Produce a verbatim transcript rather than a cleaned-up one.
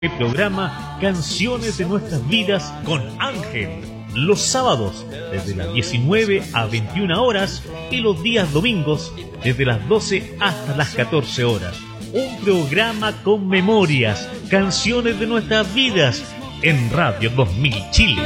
El programa Canciones de Nuestras Vidas con Ángel. Los sábados desde las diecinueve a veintiuna horas y los días domingos desde las doce hasta las catorce horas. Un programa con memorias, canciones de nuestras vidas en Radio dos mil Chile.